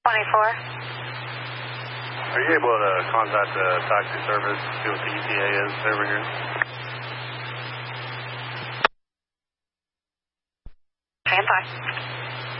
Are you able to contact the taxi service, see what the ETA is over here? Stand by.